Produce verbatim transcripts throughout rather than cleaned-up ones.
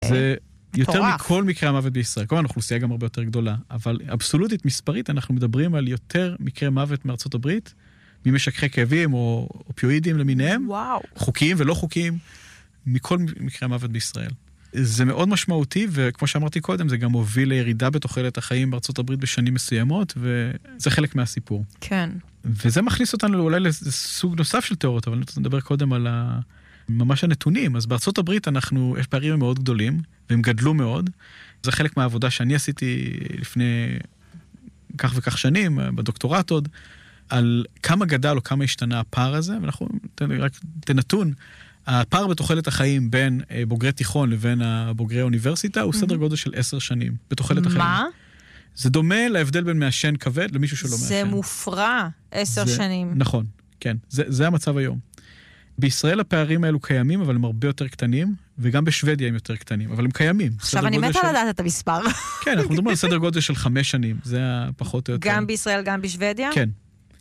זה יותר מכל מקרי המוות בישראל. כמובן, אוכלוסייה גם הרבה יותר גדולה, אבל אבסולוטית, מספרית, אנחנו מדברים על יותר מקרי מוות מארצות הברית, ממשככי כאבים או אופיואידים למיניהם, וואו. חוקיים ולא חוקיים, מכל מקרי המוות בישראל. זה מאוד משמעותי, וכמו שאמרתי קודם, זה גם הוביל לירידה בתוחלת החיים בארצות הברית בשנים מסוימות, וזה חלק מהסיפור. כן. וזה מכניס אותנו אולי לסוג נוסף של תיאוריות, אבל אני רוצה לדבר קודם על ה... ממש הנתונים. אז בארצות הברית אנחנו, יש פערים מאוד גדולים, והם גדלו מאוד. זה חלק מהעבודה שאני עשיתי לפני כך וכך שנים, בדוקטורט עוד, על כמה גדל או כמה השתנה הפער הזה, ואנחנו רק תנתון, הפער בתוחלת החיים בין בוגרי תיכון לבין בוגרי האוניברסיטה, הוא סדר גודל של עשר שנים בתוחלת החיים. מה? זה דומה להבדל בין מעשן כבד למישהו שלא מעשן. זה מופרע, עשר שנים. נכון, כן. זה, זה המצב היום. בישראל הפערים האלו קיימים, אבל הם הרבה יותר קטנים, וגם בשוודיה הם יותר קטנים, אבל הם קיימים. עכשיו אני מתה לדעת את המספר. כן, אנחנו מדברים על סדר גודל של חמש שנים, זה הפחות או יותר. גם בישראל, גם בשוודיה? כן.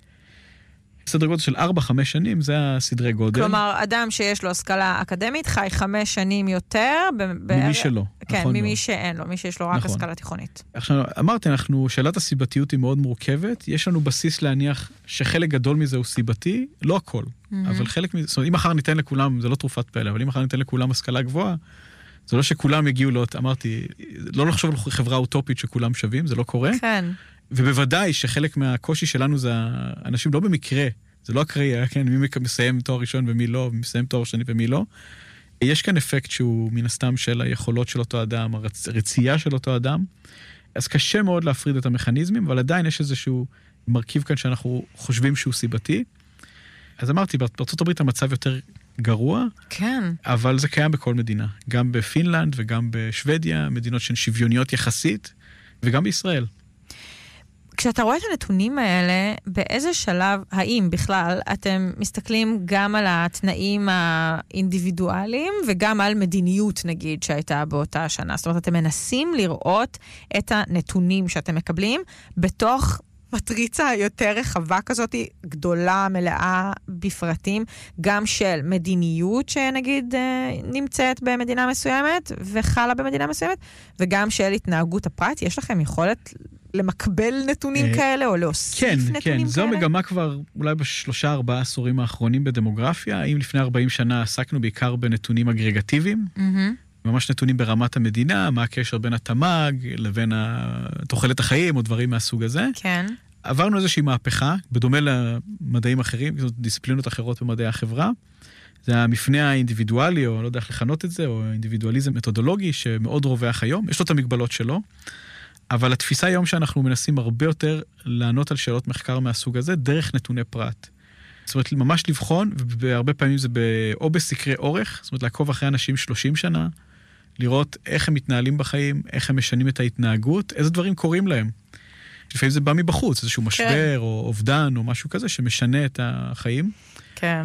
סדר גודל של ארבע, חמש שנים, זה הסדרי גודל. כלומר, אדם שיש לו השכלה אקדמית, חי חמש שנים יותר. ממי שלא. כן, ממי שאין לו, מי שיש לו רק השכלה תיכונית. עכשיו, אמרתי, אנחנו, שאלת הסיבתיות היא מאוד מורכבת, יש לנו בסיס להניח שחלק גדול מזה הוא סיבתי, לא הכל, אבל חלק מזה, זאת אומרת, אם מחר ניתן לכולם, זה לא תרופת פלא, אבל אם מחר ניתן לכולם השכלה גבוהה, זה לא שכולם יגיעו לו, אמרתי, לא לחשוב על חברה אוטופית שכולם שווים, זה לא קורה. כן. ובוודאי שחלק מהקושי שלנו זה אנשים לא במקרה, זה לא הקריאה, כן, מי מסיים תואר ראשון ומי לא, מי מסיים תואר שני ומי לא. יש כאן אפקט שהוא מן הסתם של היכולות של אותו אדם, הרצייה של אותו אדם. אז קשה מאוד להפריד את המכניזמים, אבל עדיין יש איזשהו מרכיב כאן שאנחנו חושבים שהוא סיבתי. אז אמרתי, בארצות הברית המצב יותר גרוע, כן. אבל זה קיים בכל מדינה. גם בפינלנד וגם בשוודיה, מדינות שהן שוויוניות יחסית, וגם בישראל. כשאתה רואה את הנתונים האלה, באיזה שלב, האם בכלל, אתם מסתכלים גם על התנאים האינדיבידואליים, וגם על מדיניות, נגיד, שהייתה באותה שנה. זאת אומרת, אתם מנסים לראות את הנתונים שאתם מקבלים, בתוך מטריצה יותר רחבה כזאת, גדולה, מלאה בפרטים, גם של מדיניות שנגיד נמצאת במדינה מסוימת, וחלה במדינה מסוימת, וגם של התנהגות הפרט. יש לכם יכולת למקבל נתונים כאלה, או להוסיף נתונים כאלה? כן, כן. זו מגמה כבר אולי בשלושה, ארבעה עשורים האחרונים בדמוגרפיה. האם לפני ארבעים שנה עסקנו בעיקר בנתונים אגרגטיביים, ממש נתונים ברמת המדינה, מה הקשר בין התמ"ג לבין תוחלת החיים, או דברים מהסוג הזה. כן. עברנו איזושהי מהפכה, בדומה למדעים אחרים, זאת דיסציפלינות אחרות במדעי החברה. זה המפנה האינדיבידואלי, או לא יודע איך לכנות את זה, או אינדיבידואליזם מתודולוגי, שמאוד רווח היום. יש לו את המגבלות שלו. אבל התפיסה היום שאנחנו מנסים הרבה יותר לענות על שאלות מחקר מהסוג הזה, דרך נתוני פרט. זאת אומרת, ממש לבחון, והרבה פעמים זה או בסקרי אורך, זאת אומרת, לעקוב אחרי אנשים שלושים שנה, לראות איך הם מתנהלים בחיים, איך הם משנים את ההתנהגות, איזה דברים קורים להם. לפעמים זה בא מבחוץ, איזשהו משבר, כן. או אובדן, או משהו כזה, שמשנה את החיים. כן.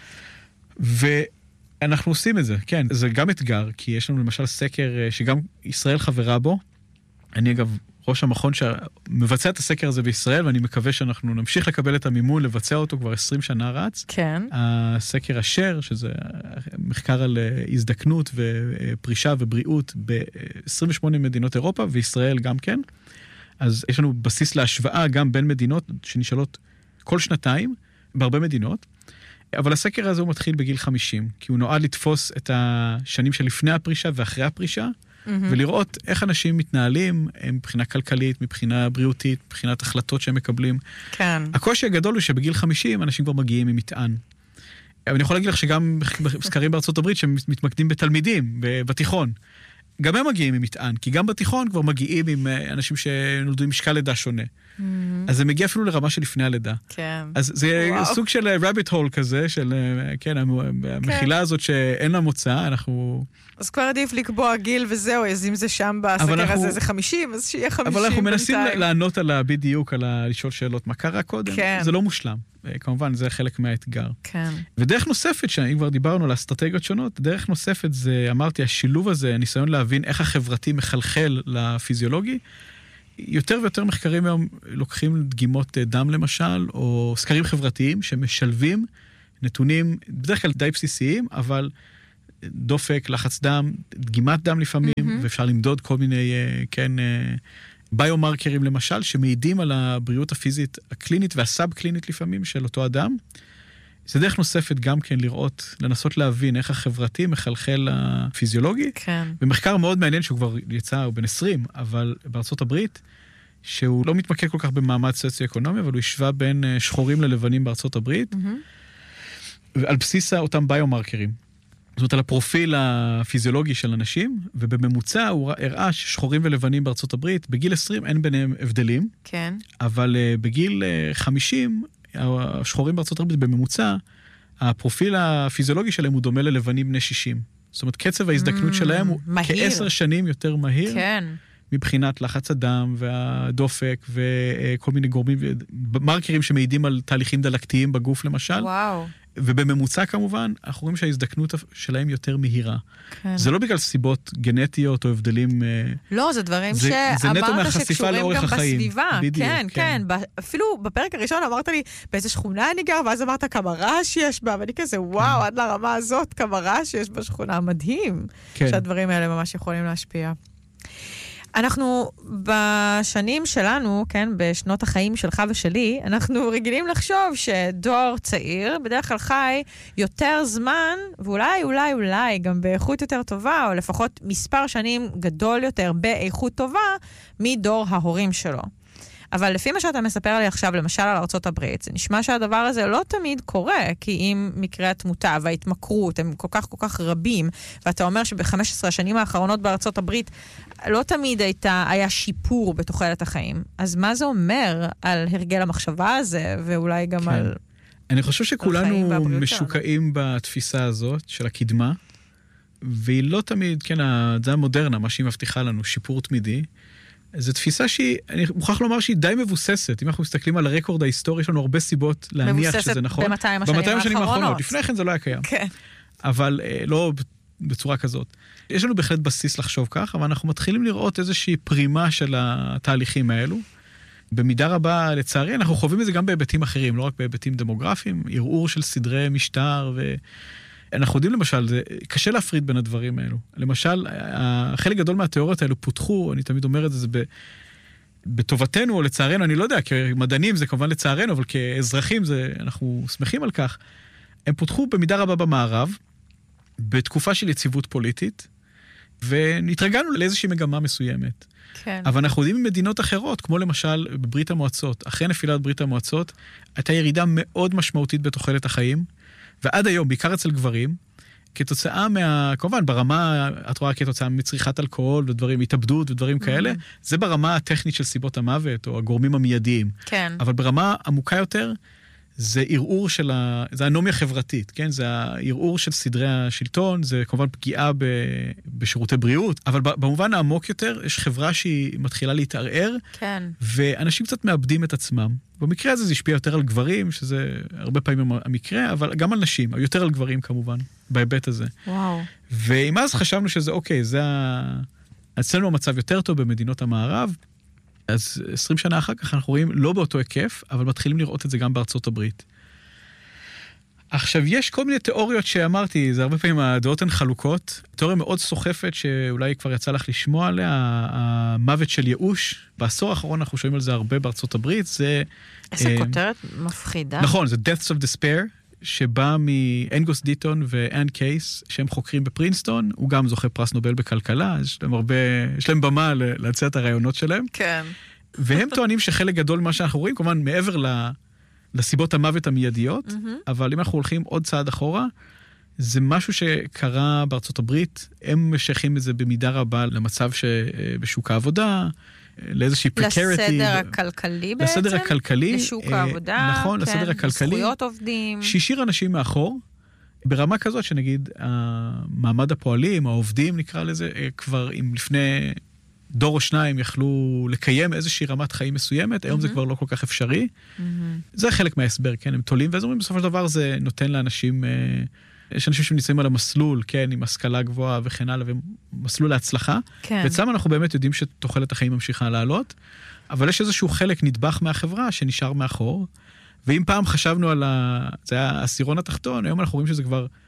ואנחנו עושים את זה, כן. זה גם אתגר, כי יש לנו למשל סקר שגם ישראל חברה בו, אני אגב ראש המכון שמבצע את הסקר הזה בישראל, ואני מקווה שאנחנו נמשיך לקבל את המימון, לבצע אותו כבר עשרים שנה רץ. כן. הסקר אשר, שזה מחקר על הזדקנות ופרישה ובריאות ב-עשרים ושמונה מדינות אירופה, וישראל גם כן. אז יש לנו בסיס להשוואה גם בין מדינות שנשאלות כל שנתיים, בהרבה מדינות. אבל הסקר הזה הוא מתחיל בגיל חמישים, כי הוא נועד לתפוס את השנים שלפני הפרישה ואחרי הפרישה, ולראות איך אנשים מתנהלים מבחינה כלכלית, מבחינה בריאותית, מבחינת החלטות שהם מקבלים. כן. הקושי הגדול הוא שבגיל חמישים אנשים כבר מגיעים עם מטען. אבל אני יכול להגיד לך שגם בסקרים בארצות הברית שמתמקדים בתלמידים, בתיכון, גם הם מגיעים עם מטען, כי גם בתיכון כבר מגיעים עם אנשים שנולדו עם משקל לידה שונה. אז זה מגיע אפילו לרמה של לפני הלידה. כן. אז זה סוג של rabbit hole כזה, של, כן, המחילה הזאת שאין לה מוצא, אנחנו... אז כבר עדיף לקבוע גיל וזהו, אז אם זה שם בסקר הזה זה חמישים, אז שיהיה חמישים. אבל אנחנו מנסים לענות על בדיוק, על לשאול שאלות, מה קרה קודם? זה לא מושלם. כמובן, זה חלק מהאתגר. כן. ודרך נוספת, שאם כבר דיברנו על אסטרטגיות שונות, דרך נוספת זה, אמרתי, השילוב הזה, הניסיון להבין איך החברתי מחלחל לפיזיולוגי, יותר ויותר מחקרים היום לוקחים דגימות דם למשל, או סקרים חברתיים שמשלבים נתונים, בדרך כלל די בסיסיים, אבל דופק, לחץ דם, דגימת דם לפעמים, ואפשר למדוד כל מיני, כן, ביומרקרים למשל, שמעידים על הבריאות הפיזית הקלינית והסאב-קלינית לפעמים של אותו אדם. זה דרך נוספת גם כן לראות, לנסות להבין איך החברתי מחלחל הפיזיולוגי. כן. במחקר מאוד מעניין שהוא כבר יצא, הוא בן עשרים, אבל בארצות הברית, שהוא לא מתמקד כל כך במעמד סוציו-אקונומי, אבל הוא השווה בין שחורים ללבנים בארצות הברית, mm-hmm. על בסיס אותם ביומרקרים. זאת אומרת, על הפרופיל הפיזיולוגי של אנשים, ובממוצע הוא הראה ששחורים ולבנים בארצות הברית, בגיל עשרים אין ביניהם הבדלים, כן. אבל בגיל חמישים, השחורים בארצות הברית בממוצע, הפרופיל הפיזיולוגי שלהם הוא דומה ללבנים בני שישים. זאת אומרת, קצב ההזדקנות mm, שלהם הוא מהיר. כעשר שנים יותר מהיר. כן. מבחינת לחץ הדם והדופק וכל מיני גורמים, מרקרים שמעידים על תהליכים דלקתיים בגוף למשל. וואו. ובממוצע כמובן, אנחנו רואים שההזדקנות שלהם יותר מהירה. כן. זה לא בגלל סיבות גנטיות או הבדלים... לא, זה דברים זה, שאמרת זה שקשורים גם החיים. בסביבה. בדיוק, כן, כן, כן. אפילו בפרק הראשון אמרת לי, באיזה שכונה אני גר, ואז אמרת כמה רעש יש בה, ואני כזה, וואו, עד לרמה הזאת, כמה רעש יש בשכונה. מדהים כן. שהדברים האלה ממש יכולים להשפיע. אנחנו בשנים שלנו, כן, בשנות החיים שלך ושלי, אנחנו רגילים לחשוב שדור צעיר בדרך כלל חי יותר זמן, ואולי, אולי, אולי גם באיכות יותר טובה, או לפחות מספר שנים גדול יותר באיכות טובה, מדור ההורים שלו. אבל לפי מה שאתה מספר לי עכשיו, למשל על ארצות הברית, זה נשמע שהדבר הזה לא תמיד קורה, כי אם מקרי התמותה וההתמכרות הם כל כך כל כך רבים, ואתה אומר שב-חמש עשרה השנים האחרונות בארצות הברית לא תמיד הייתה, היה שיפור בתוחלת החיים. אז מה זה אומר על הרגל המחשבה הזה, ואולי גם כן. על... אני חושב שכולנו משוקעים שלנו. בתפיסה הזאת של הקדמה, והיא לא תמיד, כן, זה המודרנה, מה שהיא מבטיחה לנו, שיפור תמידי, זו תפיסה שהיא, אני מוכרח לומר שהיא די מבוססת. אם אנחנו מסתכלים על הרקורד ההיסטורי, יש לנו הרבה סיבות להניח שזה נכון. מבוססת ב-מאתיים השנים האחרונות. לפני כן זה לא היה קיים. כן. אבל לא בצורה כזאת. יש לנו בהחלט בסיס לחשוב כך, אבל אנחנו מתחילים לראות איזושהי פרימה של התהליכים האלו. במידה רבה, לצערי, אנחנו חווים את זה גם בהיבטים אחרים, לא רק בהיבטים דמוגרפיים, ערעור של סדרי משטר ו... אנחנו יודעים למשל, זה קשה להפריד בין הדברים האלו. למשל, חלק גדול מהתיאוריות האלו פותחו, אני תמיד אומר את זה, זה בטובתנו או לצערנו, אני לא יודע, כמדענים זה כמובן לצערנו, אבל כאזרחים זה, אנחנו שמחים על כך. הם פותחו במידה רבה במערב, בתקופה של יציבות פוליטית, ונתרגלנו לאיזושהי מגמה מסוימת. כן. אבל אנחנו יודעים ממדינות אחרות, כמו למשל בברית המועצות, אחרי נפילת ברית המועצות, הייתה ירידה מאוד משמעותית בתוחלת החיים, ועד היום, בעיקר אצל גברים, כתוצאה מה... כמובן, ברמה, את רואה כתוצאה מצריכת אלכוהול ודברים, התאבדות ודברים mm-hmm. כאלה, זה ברמה הטכנית של סיבות המוות, או הגורמים המיידיים. כן. אבל ברמה עמוקה יותר, זה ערעור של ה... זה אנומיה חברתית, כן? זה הערעור של סדרי השלטון, זה כמובן פגיעה ב... בשירותי בריאות, אבל במובן העמוק יותר, יש חברה שהיא מתחילה להתערער, כן. ואנשים קצת מאבדים את עצמם. במקרה הזה זה השפיע יותר על גברים, שזה הרבה פעמים המקרה, אבל גם על נשים, יותר על גברים כמובן, בהיבט הזה. וואו. ועם אז חשבנו שזה אוקיי, זה ה... אצלנו המצב יותר טוב במדינות המערב, אז עשרים שנה אחר כך אנחנו רואים לא באותו היקף, אבל מתחילים לראות את זה גם בארצות הברית. עכשיו, יש כל מיני תיאוריות שאמרתי, זה הרבה פעמים הדעות הן חלוקות. תיאוריה מאוד סוחפת שאולי כבר יצא לך לשמוע עליה, המוות של ייאוש. בעשור האחרון אנחנו שומעים על זה הרבה בארצות הברית. זה... איזה כותרת מפחידה. נכון, זה Deaths of Despair, שבא מאנגוס דיטון ואן קייס, שהם חוקרים בפרינסטון, הוא גם זוכה פרס נובל בכלכלה, יש להם הרבה, יש להם במה להציע את הרעיונות שלהם. כן. והם טוענים שחלק גדול ממה שאנחנו רואים, כמובן מעבר ל... לסיבות המוות המיידיות, mm-hmm. אבל אם אנחנו הולכים עוד צעד אחורה, זה משהו שקרה בארצות הברית, הם משייכים את זה במידה רבה למצב שבשוק העבודה, לאיזושהי precarity. לסדר הכלכלי בעצם? לסדר הכלכלי. לשוק העבודה. נכון, כן, לסדר הכלכלי. זכויות עובדים. שהשאיר אנשים מאחור, ברמה כזאת שנגיד, המעמד הפועלים, העובדים נקרא לזה, כבר אם לפני... דור או שניים יכלו לקיים איזושהי רמת חיים מסוימת, היום mm-hmm. זה כבר לא כל כך אפשרי. Mm-hmm. זה חלק מההסבר, כן, הם תולים, ואז אומרים, בסופו של דבר זה נותן לאנשים, אה, יש אנשים שנמצאים על המסלול, כן, עם השכלה גבוהה וכן הלאה, ומסלול להצלחה. כן. ואצלם אנחנו באמת יודעים שתוחלת החיים ממשיכה לעלות, אבל יש איזשהו חלק נדבך מהחברה שנשאר מאחור, ואם פעם חשבנו על ה... זה היה הסירון התחתון, היום אנחנו רואים שזה כבר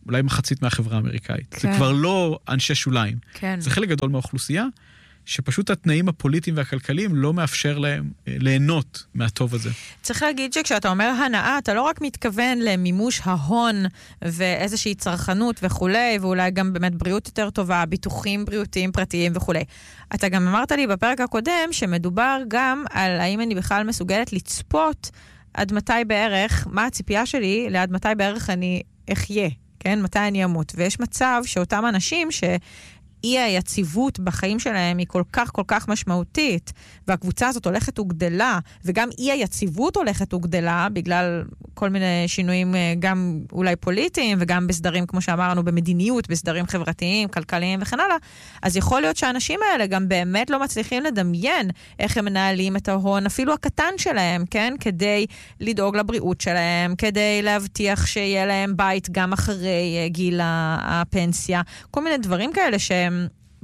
אולי מחצית מהחברה האמריקאית. כן. זה כבר לא אנשי שוליים. כן. זה חלק גדול מהאוכלוסייה, שפשוט התנאים הפוליטיים והכלכליים לא מאפשר להם ליהנות מהטוב הזה. צריך להגיד שכשאתה אומר הנאה, אתה לא רק מתכוון למימוש ההון ואיזושהי צרכנות וכולי, ואולי גם באמת בריאות יותר טובה, ביטוחים בריאותיים פרטיים וכולי. אתה גם אמרת לי בפרק הקודם שמדובר גם על האם אני בכלל מסוגלת לצפות עד מתי בערך, מה הציפייה שלי לעד מתי בערך אני אחיה, כן? מתי אני אמות. ויש מצב שאותם אנשים ש... אי היציבות בחיים שלהם היא כל כך כל כך משמעותית, והקבוצה הזאת הולכת וגדלה, וגם אי היציבות הולכת וגדלה, בגלל כל מיני שינויים גם אולי פוליטיים, וגם בסדרים, כמו שאמרנו, במדיניות, בסדרים חברתיים, כלכליים וכן הלאה, אז יכול להיות שהאנשים האלה גם באמת לא מצליחים לדמיין איך הם מנהלים את ההון, אפילו הקטן שלהם, כן? כדי לדאוג לבריאות שלהם, כדי להבטיח שיהיה להם בית גם אחרי גיל הפנסיה, כל מיני דברים כאלה שהם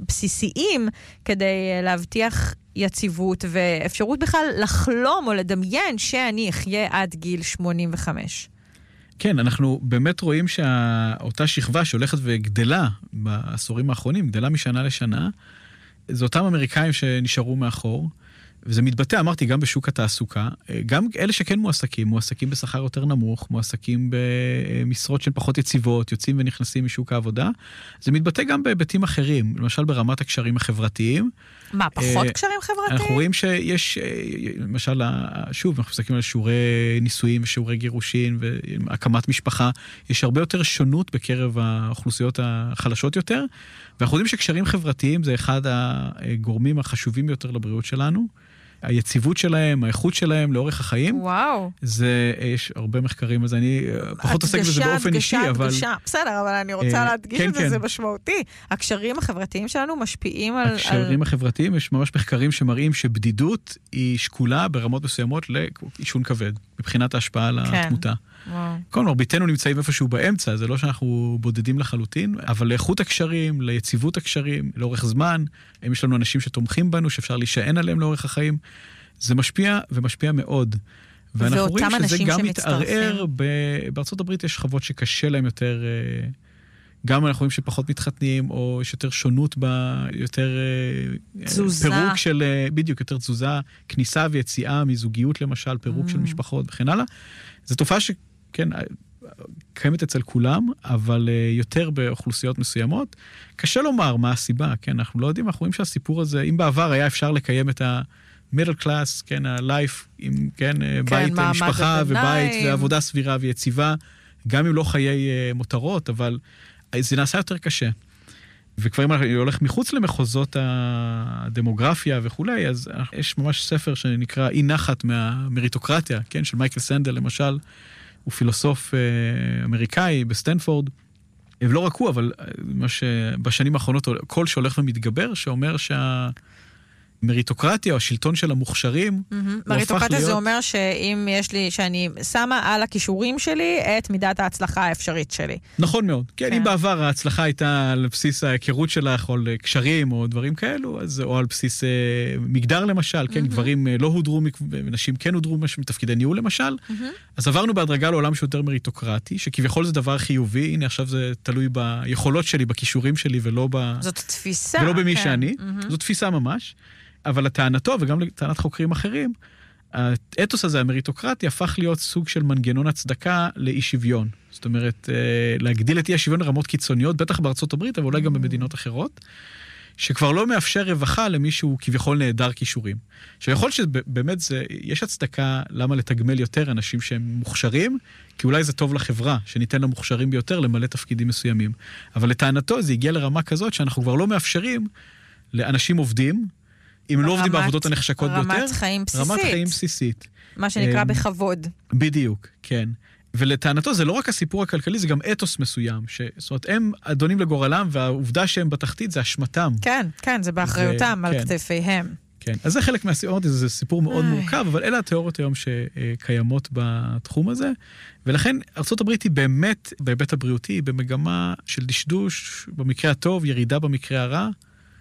בסיסיים כדי להבטיח יציבות ואפשרות בכלל לחלום או לדמיין שאני אחיה עד גיל שמונים וחמש. כן, אנחנו באמת רואים שאותה שכבה שהולכת וגדלה בעשורים האחרונים, גדלה משנה לשנה, זה אותם אמריקאים שנשארו מאחור, וזה מתבטא, אמרתי, גם בשוק התעסוקה, גם אלה שכן מועסקים, מועסקים בשכר יותר נמוך, מועסקים במשרות של פחות יציבות, יוצאים ונכנסים משוק העבודה, זה מתבטא גם בהיבטים אחרים, למשל ברמת הקשרים החברתיים. מה, פחות קשרים חברתיים? אנחנו רואים שיש, למשל, שוב, אנחנו מסתכלים על שיעורי נישואים ושיעורי גירושין והקמת משפחה, יש הרבה יותר שונות בקרב האוכלוסיות החלשות יותר, ואנחנו יודעים שקשרים חברתיים זה אחד הגורמים החשובים ביותר לבריאות שלנו, היציבות שלהם, האיכות שלהם לאורך החיים. וואו. זה, יש הרבה מחקרים, אז אני פחות עוסק בזה באופן אישי, אבל... הדגשה, בסדר, אבל אני רוצה להדגיש את זה, זה משמעותי. הקשרים החברתיים שלנו משפיעים על... הקשרים החברתיים, יש ממש מחקרים שמראים שבדידות היא שקולה ברמות מסוימות לאישון כבד, מבחינת ההשפעה על התמותה. כל מרביתנו נמצאים איפשהו באמצע, זה לא שאנחנו בודדים לחלוטין, אבל לאיכות הקשרים, ליציבות הקשרים, לאורך זמן, יש לנו אנשים שתומכים בנו, שאפשר להישען עליהם לאורך החיים, זה משפיע ומשפיע מאוד. ואנחנו רואים שזה גם מתערער, בארצות הברית יש שכבות שקשה להם יותר, גם אנחנו רואים שפחות מתחתנים, או יש יותר שונות בה, יותר תזוזה. פירוק של, בדיוק, יותר תזוזה, כניסה ויציאה מזוגיות למשל, פירוק של משפחות וכן הלאה. זו תופעה ש... כן, קיימת אצל כולם, אבל יותר באוכלוסיות מסוימות. קשה לומר מה הסיבה, כן, אנחנו לא יודעים, אנחנו רואים שהסיפור הזה, אם בעבר היה אפשר לקיים את ה-middle class, כן, ה-life, עם, כן, כן בית, משפחה ובית, ועבודה סבירה ויציבה, גם אם לא חיי מותרות, אבל זה נעשה יותר קשה. וכבר אם אני הולך מחוץ למחוזות הדמוגרפיה וכולי, אז יש ממש ספר שנקרא אי נחת מהמריטוקרטיה, כן, של מייקל סנדל למשל, הוא פילוסוף אמריקאי בסטנפורד, ולא רק הוא, אבל מה שבשנים האחרונות קול שהולך ומתגבר, שאומר שהמריטוקרטיה או השלטון של המוכשרים, מריטוקרטיה זה אומר שאם יש לי, שאני שמה על הכישורים שלי את מידת ההצלחה האפשרית שלי. נכון מאוד. כן, אם בעבר ההצלחה הייתה על בסיס ההיכרות שלך, או קשרים או דברים כאלו, או על בסיס מגדר למשל, כן, גברים לא הודרו, נשים כן הודרו מתפקידי ניהול למשל, אז עברנו בהדרגה לעולם שיותר מריטוקרטי, שכביכול זה דבר חיובי, הנה עכשיו זה תלוי ביכולות שלי, בכישורים שלי, ולא ב... זאת תפיסה. ולא במי שאני. זאת תפיסה ממש. אבל לטענתו, וגם לטענת חוקרים אחרים, האתוס הזה, המריטוקרטי, הפך להיות סוג של מנגנון הצדקה לאי שוויון. זאת אומרת, להגדיל את אי השוויון לרמות קיצוניות, בטח בארצות הברית, אבל אולי גם במדינות אחרות, שכבר לא מאפשר רווחה למישהו כביכול נהדר כישורים. שיכול שבאמת זה, יש הצדקה למה לתגמל יותר אנשים שהם מוכשרים, כי אולי זה טוב לחברה, שניתן למוכשרים ביותר למלא תפקידים מסוימים. אבל לטענתו זה הגיע לרמה כזאת שאנחנו כבר לא מאפשרים לאנשים עובדים, אם לא עובדים בעבודות הנחשקות ביותר. רמת חיים בסיסית. רמת חיים בסיסית. מה שנקרא בכבוד. בדיוק, כן. ולטענתו זה לא רק הסיפור הכלכלי, זה גם אתוס מסוים. ש... זאת אומרת, הם אדונים לגורלם, והעובדה שהם בתחתית זה אשמתם. כן, כן, זה באחריותם, על כתפיהם. כן, אז זה חלק מהסיפור, זה סיפור מאוד מורכב, אבל אלה התיאוריות היום שקיימות בתחום הזה, ולכן ארצות הברית היא באמת, בהיבט הבריאותי, היא במגמה של דשדוש, במקרה הטוב, ירידה במקרה הרע,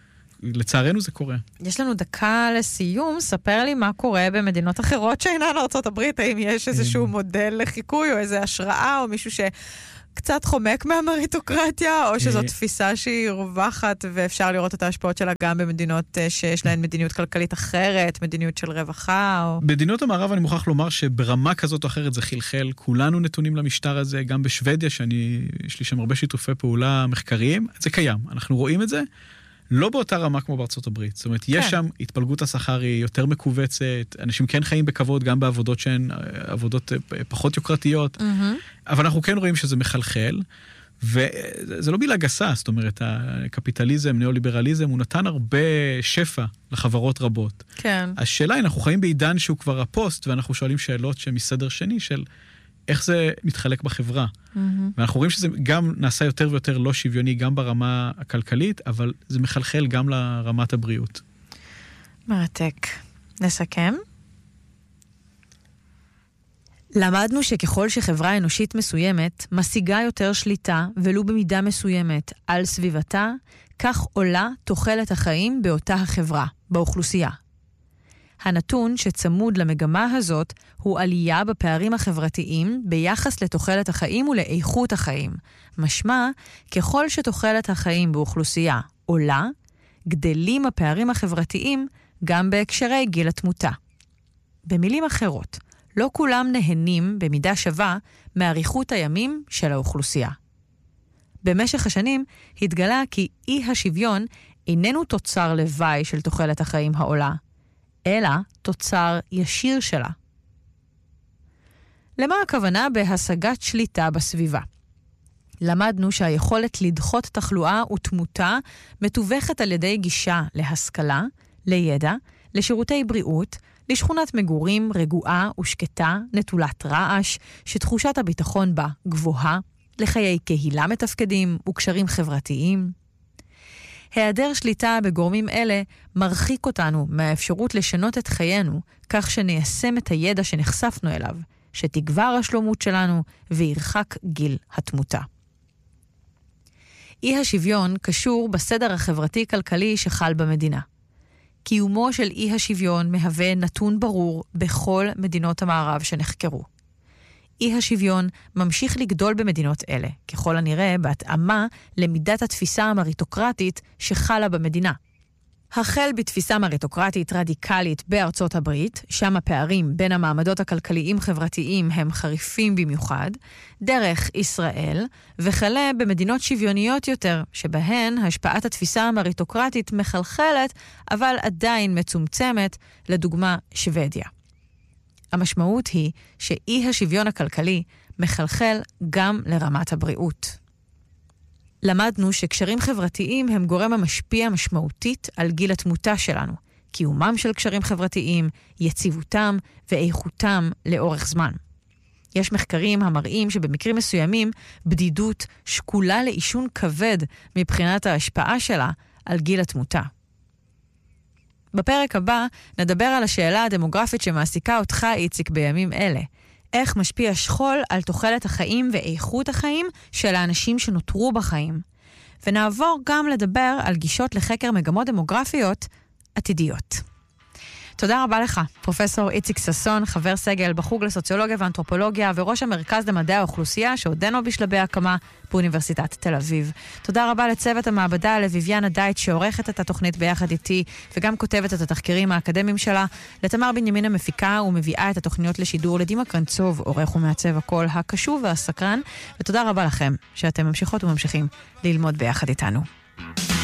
לצערנו זה קורה. יש לנו דקה לסיום, ספר לי מה קורה במדינות אחרות שאינן ארצות הברית, האם יש איזשהו מודל לחיקוי או איזו השראה או מישהו קצת חומק מהמריטוקרטיה, או שזו תפיסה שהיא רווחת, ואפשר לראות את ההשפעות שלה גם במדינות שיש להן מדיניות כלכלית אחרת, מדיניות של רווחה, או... במדינות המערב אני מוכרח לומר שברמה כזאת או אחרת זה חלחל, כולנו נתונים למשטר הזה, גם בשוודיה, שאני, יש לי שם הרבה שיתופי פעולה מחקריים, זה קיים, אנחנו רואים את זה, לא באותה רמה כמו בארצות הברית. זאת אומרת, יש שם התפלגות השכר היא יותר מקובצת, אנשים כן חיים בכבוד, גם בעבודות שהן עבודות פחות יוקרתיות, אבל אנחנו כן רואים שזה מחלחל, וזה לא מילה גסה, זאת אומרת, הקפיטליזם, ניאו-ליברליזם, הוא נתן הרבה שפע לחברות רבות. כן. השאלה היא, אנחנו חיים בעידן שהוא כבר הפוסט, ואנחנו שואלים שאלות שמסדר שני של איך זה מתחלק בחברה. Mm-hmm. ואנחנו רואים שזה גם נעשה יותר ויותר לא שוויוני, גם ברמה הכלכלית, אבל זה מחלחל גם לרמת הבריאות. מרתק. נסכם? למדנו שככל שחברה אנושית מסוימת משיגה יותר שליטה, ולו במידה מסוימת, על סביבתה, כך עולה תוחלת החיים באותה החברה, באוכלוסייה. הנתון שצמוד למגמה הזאת הוא עלייה בפערים החברתיים ביחס לתוחלת החיים ולאיכות החיים. משמע, ככל שתוחלת החיים באוכלוסייה עולה, גדלים הפערים החברתיים גם בהקשרי גיל התמותה. במילים אחרות, לא כולם נהנים במידה שווה מאריכות הימים של האוכלוסייה. במשך השנים התגלה כי אי השוויון איננו תוצר לוואי של תוחלת החיים העולה, אלא תוצר ישיר שלה. למה הכוונה בהשגת שליטה בסביבה? למדנו שהיכולת לדחות תחלואה ותמותה מתווכת על ידי גישה להשכלה, לידע, לשירותי בריאות, לשכונת מגורים רגועה ושקטה, נטולת רעש, שתחושת הביטחון בה גבוהה, לחיי קהילה מתפקדים וקשרים חברתיים. היעדר שליטה בגורמים אלה מרחיק אותנו מהאפשרות לשנות את חיינו, כך שניישם את הידע שנחשפנו אליו, שתגבר השלומות שלנו וירחק גיל התמותה. אי השוויון קשור בסדר החברתי-כלכלי שחל במדינה. קיומו של אי השוויון מהווה נתון ברור בכל מדינות המערב שנחקרו. אי השוויון ממשיך לגדול במדינות אלה, ככל הנראה בהתאמה למידת התפיסה המריטוקרטית שחלה במדינה. החל בתפיסה מריטוקרטית רדיקלית בארצות הברית, שם הפערים בין המעמדות הכלכליים-חברתיים הם חריפים במיוחד, דרך ישראל, וכלה במדינות שוויוניות יותר, שבהן השפעת התפיסה המריטוקרטית מחלחלת, אבל עדיין מצומצמת, לדוגמה שוודיה. המשמעות היא שאי השוויון הכלכלי מחלחל גם לרמת הבריאות. למדנו שקשרים חברתיים הם גורם המשפיע משמעותית על גיל התמותה שלנו, קיומם של קשרים חברתיים, יציבותם ואיכותם לאורך זמן. יש מחקרים המראים שבמקרים מסוימים בדידות שקולה לאישון כבד מבחינת ההשפעה שלה על גיל התמותה. בפרק הבא נדבר על השאלה הדמוגרפית שמעסיקה אותך, איציק, בימים אלה. איך משפיע שכול על תוחלת החיים ואיכות החיים של האנשים שנותרו בחיים. ונעבור גם לדבר על גישות לחקר מגמות דמוגרפיות עתידיות. תודה רבה לך, פרופסור איציק ששון, חבר סגל בחוג לסוציולוגיה ואנתרופולוגיה וראש המרכז למדעי האוכלוסייה שעודנו בשלבי הקמה באוניברסיטת תל אביב. תודה רבה לצוות המעבדה, לביביאנה דייט שעורכת את התוכנית ביחד איתי וגם כותבת את התחקירים האקדמיים שלה, לתמר בנימין המפיקה ומביאה את התוכניות לשידור, לדימה קרנצוב, עורך ומעצב הקול הקשוב והסקרן, ותודה רבה לכם שאתם ממשיכות וממשיכים ללמוד ביחד איתנו.